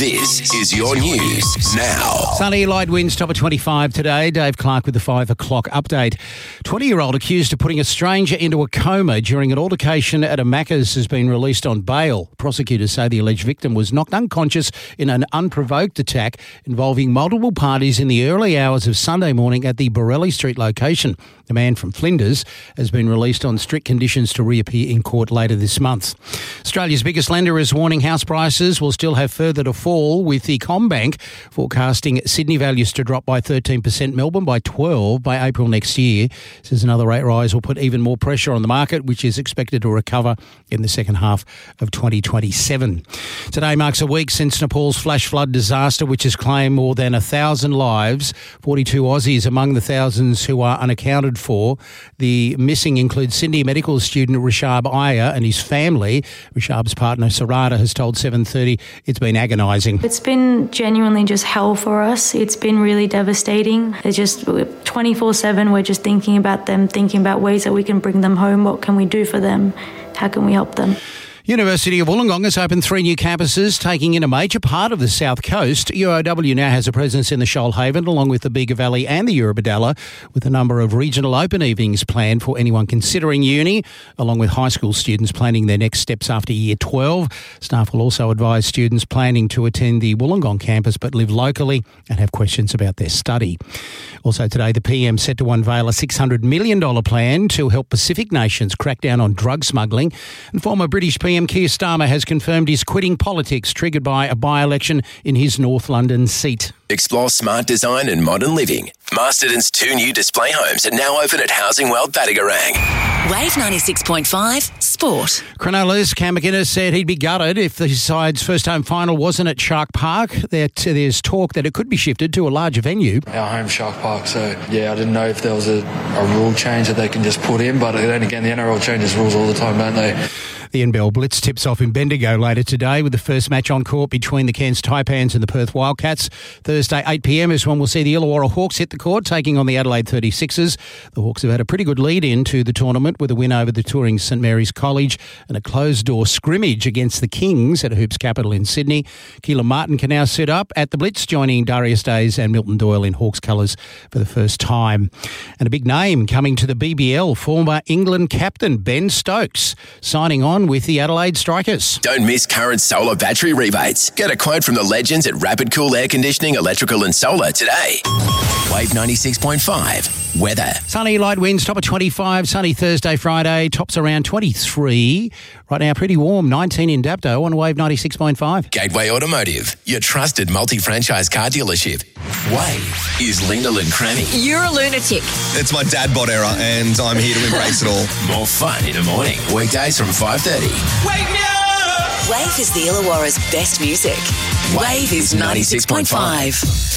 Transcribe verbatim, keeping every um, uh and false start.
This is your news now. Sunny, light winds, top of twenty-five today. Dave Clark with the five o'clock update. twenty-year-old accused of putting a stranger into a coma during an altercation at a Macca's has been released on bail. Prosecutors say the alleged victim was knocked unconscious in an unprovoked attack involving multiple parties in the early hours of Sunday morning at the Borelli Street location. The man from Flinders has been released on strict conditions to reappear in court later this month. Australia's biggest lender is warning house prices will still have further to fall, with the CommBank forecasting Sydney values to drop by thirteen percent, Melbourne by twelve percent by April next year. Says another rate rise will put even more pressure on the market, which is expected to recover in the second half of twenty twenty-seven. Today marks a week since Nepal's flash flood disaster, which has claimed more than a thousand lives, forty-two Aussies among the thousands who are unaccounted for. The missing include Sydney medical student Rishab Iyer and his family. Rishab's partner Sarada has told seven thirty it's been agonising. It's been genuinely just hell for us. It's been really devastating. It's just twenty-four seven we're just thinking about them, thinking about ways that we can bring them home. What can we do for them? How can we help them? University of Wollongong has opened three new campuses, taking in a major part of the South Coast. U O W now has a presence in the Shoalhaven, along with the Bega Valley and the Eurobodalla, with a number of regional open evenings planned for anyone considering uni, along with high school students planning their next steps after year twelve. Staff will also advise students planning to attend the Wollongong campus but live locally and have questions about their study. Also today, the P M set to unveil a six hundred million dollars plan to help Pacific nations crack down on drug smuggling. And former British P M Keir Starmer has confirmed he's quitting politics, triggered by a by-election in his North London seat. Explore smart design and modern living. Masterton's two new display homes are now open at Housing World Battigarang. Wave ninety-six point five Sport. Cronulla's Cam McInnes said he'd be gutted if the side's first home final wasn't at Shark Park. There, there's talk that it could be shifted to a larger venue. Our home Shark Park, so yeah, I didn't know if there was a, a rule change that they can just put in, but then again, the N R L changes rules all the time, don't they? The N B L Blitz tips off in Bendigo later today with the first match on court between the Cairns Taipans and the Perth Wildcats. Thursday, eight p.m. is when we'll see the Illawarra Hawks hit the court, taking on the Adelaide thirty-sixers. The Hawks have had a pretty good lead into the tournament with a win over the touring St Mary's College and a closed-door scrimmage against the Kings at Hoops Capital in Sydney. Keelan Martin can now sit up at the Blitz, joining Darius Days and Milton Doyle in Hawks colours for the first time. And a big name coming to the B B L, former England captain Ben Stokes, signing on with the Adelaide Strikers. Don't miss current solar battery rebates. Get a quote from the legends at Rapid Cool Air Conditioning, Electrical and Solar today. Wave ninety-six point five. Weather. Sunny, light winds, top of twenty-five. Sunny Thursday, Friday, tops around twenty-three. Right now, pretty warm, nineteen in Dapto on Wave ninety-six point five. Gateway Automotive, your trusted multi-franchise car dealership. Wave is Linda and Cranny. You're a lunatic. It's my dad bod era, and I'm here to embrace it all. More fun in the morning. Weekdays from five thirty. Wake me up! Wave is the Illawarra's best music. Wave is ninety-six point five.